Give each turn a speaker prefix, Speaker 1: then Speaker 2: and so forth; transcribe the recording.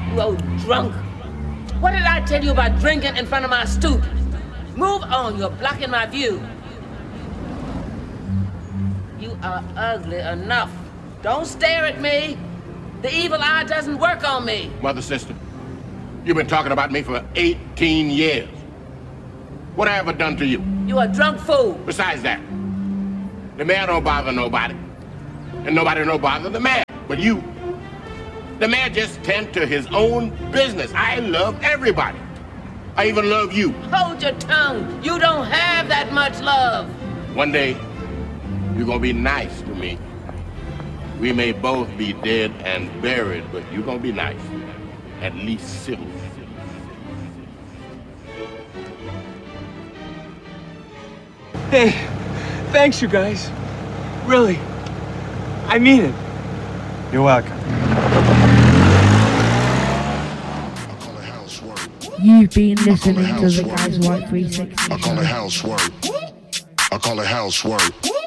Speaker 1: You old drunk. What did I tell you about drinking in front of my stoop? Move on, you're blocking my view. You are ugly enough. Don't stare at me. The evil eye doesn't work on me.
Speaker 2: Mother, sister, you've been talking about me for 18 years. What have I ever done to you?
Speaker 1: You a drunk fool.
Speaker 2: Besides that, the mayor don't bother nobody. And nobody don't bother the mayor. But you, the mayor just tend to his own business. I love everybody. I even love you.
Speaker 1: Hold your tongue. You don't have that much love.
Speaker 2: One day, you're gonna be nice to me. We may both be dead and buried, but you're gonna be nice. At least civil.
Speaker 3: Hey, thanks you guys. Really. I mean it.
Speaker 4: You're welcome.
Speaker 5: You've been listening to the Guys White 360.
Speaker 6: I call it housework. I call it housework.